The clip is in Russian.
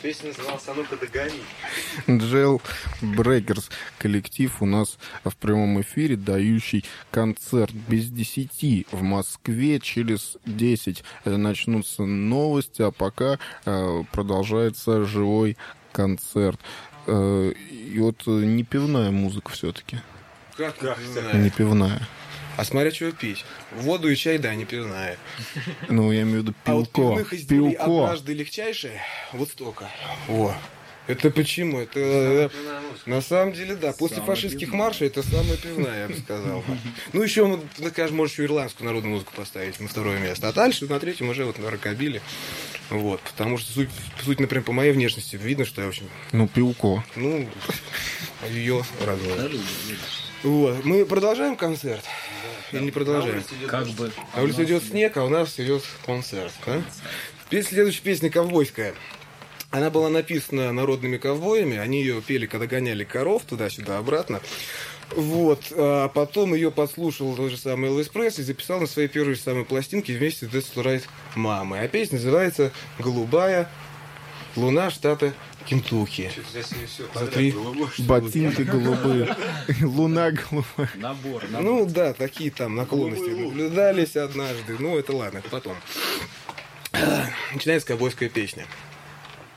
Песня называлась «А ну-ка догони». Jailbreakers коллектив у нас в прямом эфире, дающий концерт без 10 в Москве. Через 10 начнутся новости, а пока продолжается живой концерт. И вот не пивная музыка все-таки. Как Не пивная. А смотря чего пить. Воду и чай, да, не пивная. Ну, я имею в виду А вот пивко. пивных изделий Пивко. однажды легчайшее, вот столько. О. Это почему? Это на самом деле, да. После фашистских маршей это самая пивная, я бы сказал. Ну, еще, скажем, можешь еще ирландскую народную музыку поставить на второе место. А дальше на третьем уже вот на рокобили. Вот. Потому что суть, например, по моей внешности видно, что я очень... Ну, пивко. Ну, ее радует. Вот. Мы продолжаем концерт? Или не продолжаем? Как бы. На улице идет снег, а у нас идет концерт. Да? Следующая песня ковбойская. Она была написана народными ковбоями. Они ее пели, когда гоняли коров туда-сюда, обратно. Вот. А потом ее подслушал тот же самый Элвис Пресли и записал на своей первой же самой пластинке вместе с That's Right Mama. А песня называется «Голубая луна штата Кентукки». Смотри. Ботинки голубые. Луна голубая. Набор. Ну да, такие там наклонности наблюдались однажды. Ну это ладно, это потом. Начинается ковбойская песня.